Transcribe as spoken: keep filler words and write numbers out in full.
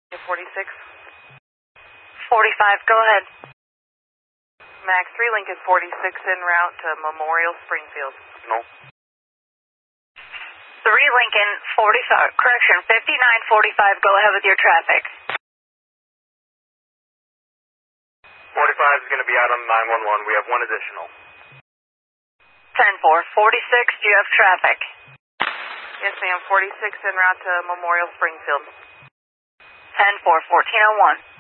forty-six. forty-five, go ahead. Max three Lincoln forty-six en route to Memorial Springfield. No. three Lincoln forty-five, correction, fifty-nine forty-five, go ahead with your traffic. forty-five is going to be out on nine one one. We have one additional. ten four, forty-six, do you have traffic? Yes, ma'am. forty-six en route to Memorial Springfield. ten four, fourteen oh one.